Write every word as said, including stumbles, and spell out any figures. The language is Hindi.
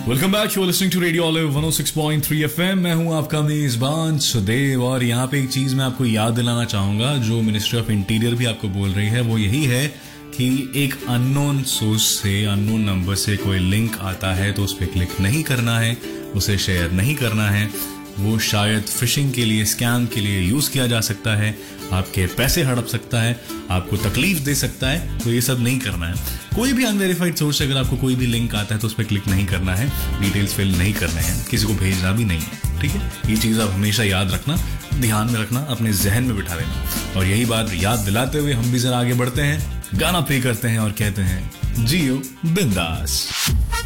Welcome back, you are listening to radio olive one O six point three FM. मैं हूं आपका मेजबान सुदेव और यहाँ पे एक चीज मैं आपको याद दिलाना चाहूंगा जो मिनिस्ट्री ऑफ इंटीरियर भी आपको बोल रही है, वो यही है कि एक अननोन सोर्स से, अननोन नंबर से कोई लिंक आता है तो उस पर क्लिक नहीं करना है, उसे शेयर नहीं करना है। वो शायद फिशिंग के लिए, स्कैम के लिए यूज किया जा सकता है, आपके पैसे हड़प सकता है, आपको तकलीफ दे सकता है, तो ये सब नहीं करना है। कोई भी अनवेरिफाइड सोर्स से अगर आपको कोई भी लिंक आता है तो उस पर क्लिक नहीं करना है, डिटेल्स फिल नहीं करने हैं, किसी को भेजना भी नहीं है, ठीक है। ये चीज़ आप हमेशा याद रखना, ध्यान में रखना, अपने जहन में बिठा लेना। और यही बात याद दिलाते हुए हम भी जरा आगे बढ़ते हैं, गाना प्ले करते हैं और कहते हैं जियो बिंदास।